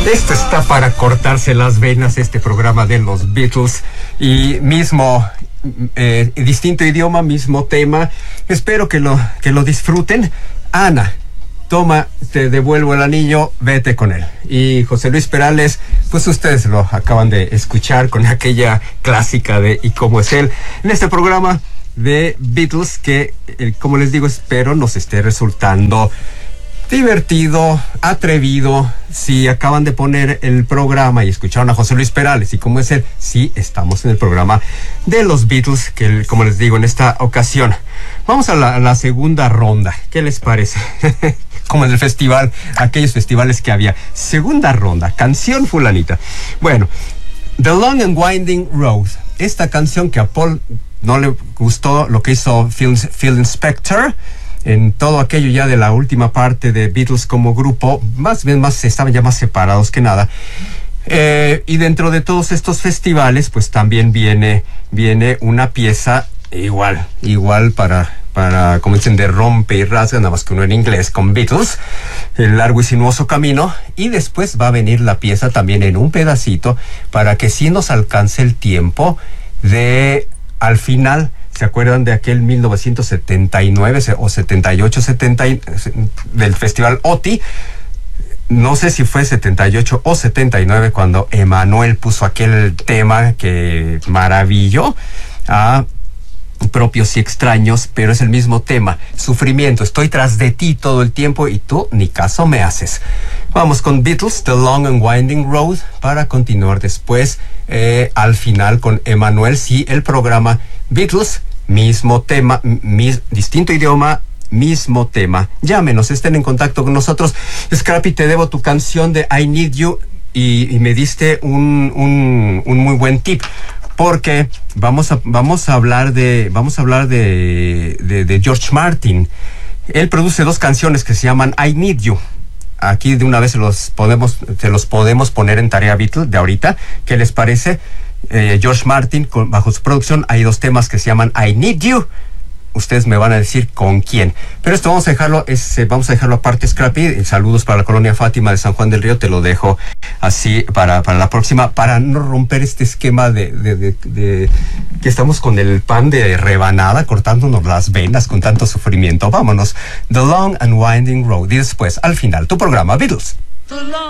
Esto está para cortarse las venas, este programa de los Beatles. Y mismo, distinto idioma, mismo tema. Espero que lo disfruten. Ana, toma, te devuelvo el anillo, vete con él. Y José Luis Perales, pues ustedes lo acaban de escuchar con aquella clásica de ¿Y cómo es él? En este programa de Beatles que, como les digo, espero nos esté resultando divertido, atrevido. Si acaban de poner el programa y escucharon a José Luis Perales y cómo es él, sí, estamos en el programa de los Beatles, que como les digo, en esta ocasión vamos a la segunda ronda. ¿Qué les parece? Como en el festival, aquellos festivales que había. Segunda ronda, canción fulanita. Bueno, The Long and Winding Road. Esta canción que a Paul no le gustó lo que hizo Phil Spector en todo aquello ya de la última parte de Beatles como grupo, más estaban ya más separados que nada. Y dentro de todos estos festivales, pues también viene una pieza igual para, como dicen, de rompe y rasga, nada más que uno en inglés, con Beatles, El largo y sinuoso camino, y después va a venir la pieza también en un pedacito, para que sí nos alcance el tiempo de, al final, ¿se acuerdan de aquel 1979 o 78, del festival OTI? No sé si fue 78 o 79 cuando Emanuel puso aquel tema que maravilló a Propios y Extraños, pero es el mismo tema, sufrimiento, estoy tras de ti todo el tiempo y tú ni caso me haces. Vamos con Beatles, The Long and Winding Road, para continuar después al final con Emanuel, sí, el programa Beatles, mismo tema, distinto idioma, mismo tema. Llámenos, estén en contacto con nosotros. Scrappy, te debo tu canción de I Need You y me diste un muy buen tip. Porque vamos a hablar de George Martin. Él produce dos canciones que se llaman I Need You. Aquí de una vez se los podemos poner en tarea Beatle de ahorita. ¿Qué les parece? George Martin, bajo su producción, hay dos temas que se llaman I Need You. Ustedes me van a decir con quién. Pero esto vamos a dejarlo aparte, Scrappy. Saludos para la colonia Fátima de San Juan del Río. Te lo dejo así para la próxima, para no romper este esquema de que estamos con el pan de rebanada, cortándonos las venas con tanto sufrimiento. Vámonos. The Long and Winding Road. Y después, al final, tu programa Beatles.